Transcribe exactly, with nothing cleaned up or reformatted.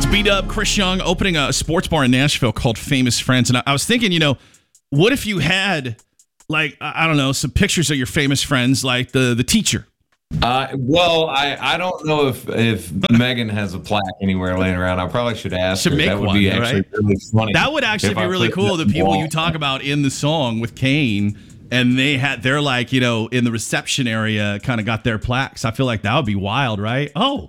B-Dub, Chris Young opening a sports bar in Nashville called Famous Friends. And I, I was thinking, you know, what if you had, like, I, I don't know, some pictures of your famous friends, like the the teacher? Uh, well, I, I don't know if if Megan has a plaque anywhere laying around. I probably should ask Should her. make That would one, be actually right? really funny. That would actually if be I really put cool. that The people wall- you talk about in the song with Kane, and they had, they're like, you know, in the reception area, kind of got their plaques. I feel like that would be wild, right? Oh,